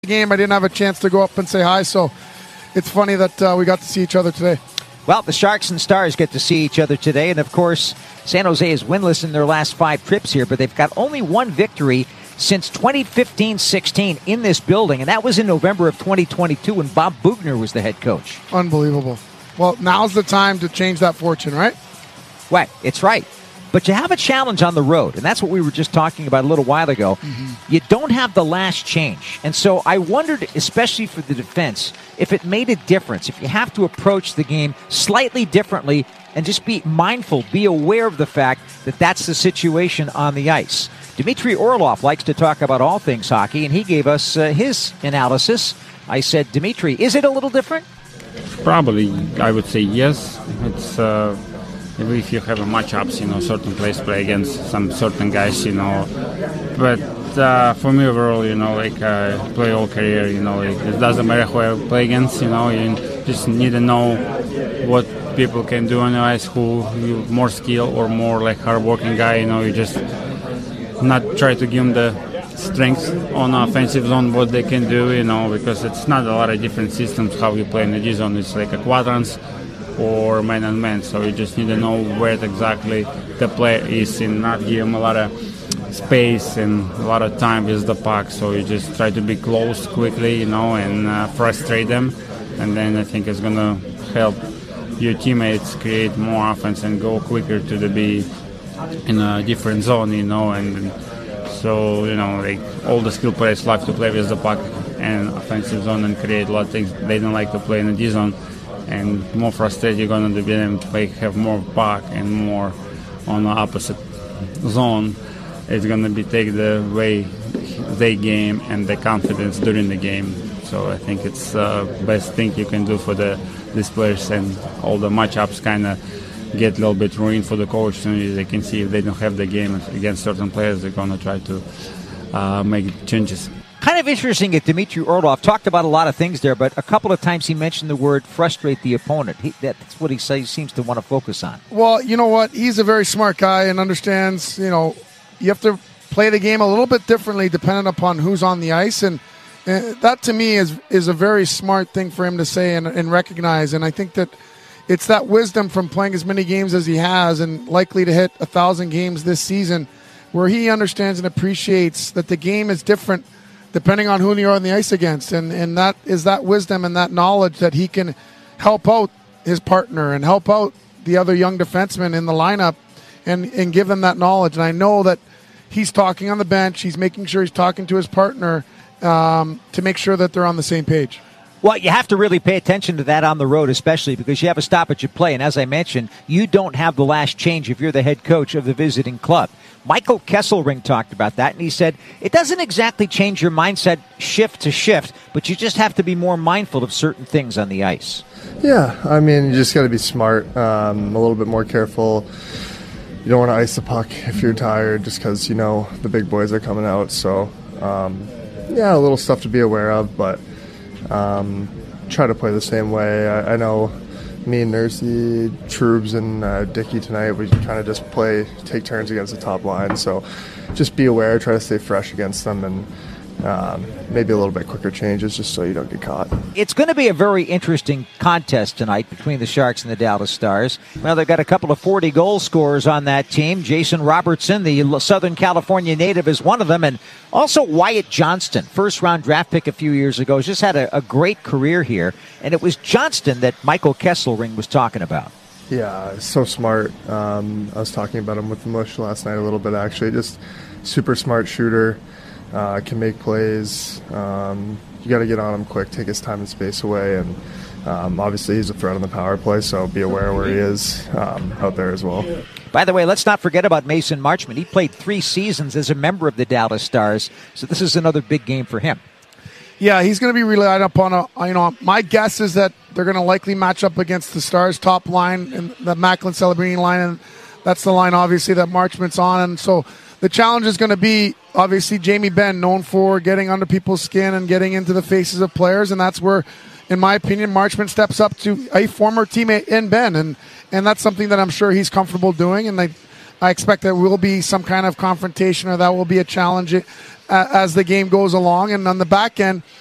game. I didn't have a chance to go up and say hi, so it's funny that we got to see each other today. Well, the Sharks and Stars get to see each other today, and of course, San Jose is winless in their last 5 trips here, but they've got only one victory since 2015-16 in this building, and that was in November of 2022 when Bob Boughner was the head coach. Unbelievable. Well, now's the time to change that fortune, right? Right, it's right. But you have a challenge on the road, and that's what we were just talking about a little while ago. You don't have the last change. And so I wondered, especially for the defense, if it made a difference, if you have to approach the game slightly differently and just be mindful, be aware of the fact that that's the situation on the ice. Dmitry Orlov likes to talk about all things hockey, and he gave us his analysis. I said, Dmitry, is it a little different? Probably, I would say yes. It's if you have a matchups, certain players play against some certain guys, But for me overall, play all career, it doesn't matter who I play against, you just need to know what people can do on the ice, who you more skill or more like hard-working guy, you just not try to give them the strength on offensive zone, what they can do, because it's not a lot of different systems how you play in the D zone. It's like a quadrants or man-on-man, so you just need to know where exactly the player is and not give him a lot of space and a lot of time with the puck, so you just try to be close quickly, and frustrate them, and then I think it's going to help your teammates create more offense and go quicker to the be in a different zone, and so, like all the skill players love to play with the puck and offensive zone and create a lot of things. They don't like to play in the D zone. And more frustrated you're going to be them to have more puck and more on the opposite zone. It's going to be take the way they game and the confidence during the game. So I think it's the best thing you can do for these players, and all the matchups kind of get a little bit ruined for the coach. So they can see if they don't have the game against certain players, they're going to try to make changes. Kind of interesting that Dmitry Orlov talked about a lot of things there, but a couple of times he mentioned the word frustrate the opponent. That's what he seems to want to focus on. Well, you know what? He's a very smart guy and understands, you have to play the game a little bit differently depending upon who's on the ice. And that to me is a very smart thing for him to say and recognize. And I think that it's that wisdom from playing as many games as he has and likely to hit 1,000 games this season where he understands and appreciates that the game is different depending on who you're on the ice against. And that is that wisdom and that knowledge that he can help out his partner and help out the other young defensemen in the lineup and give them that knowledge. And I know that he's talking on the bench. He's making sure he's talking to his partner to make sure that they're on the same page. Well, you have to really pay attention to that on the road, especially because you have a stoppage of play. And as I mentioned, you don't have the last change if you're the head coach of the visiting club. Michael Kesselring talked about that, and he said it doesn't exactly change your mindset shift to shift, but you just have to be more mindful of certain things on the ice. Yeah, I mean, you just got to be smart, a little bit more careful. You don't want to ice the puck if you're tired just because, the big boys are coming out. So, a little stuff to be aware of, but try to play the same way. I know me and Nursey, Trubes, and Dickey tonight, we kind of just take turns against the top line. So just be aware, try to stay fresh against them, and maybe a little bit quicker changes just so you don't get caught. It's going to be a very interesting contest tonight between the Sharks and the Dallas Stars. Well, they've got a couple of 40-goal scorers on that team. Jason Robertson, the Southern California native, is one of them, and also Wyatt Johnston, first-round draft pick a few years ago, has just had a great career here, and it was Johnston that Michael Kesselring was talking about. Yeah, so smart. I was talking about him with the Mush last night a little bit, actually. Just super smart shooter. Can make plays. You got to get on him quick, take his time and space away, and obviously he's a threat on the power play, so be aware where he is out there as well. By the way, let's not forget about Mason Marchment. He played 3 seasons as a member of the Dallas Stars, so this is another big game for him. Yeah, he's going to be relied upon. My guess is that they're going to likely match up against the Stars' top line and the Macklin Celebrini line, and that's the line, obviously, that Marchment's on, and so the challenge is going to be, obviously, Jamie Benn, known for getting under people's skin and getting into the faces of players, and that's where, in my opinion, Marchment steps up to a former teammate in Benn, and that's something that I'm sure he's comfortable doing, and I expect there will be some kind of confrontation or that will be a challenge as the game goes along. And on the back end,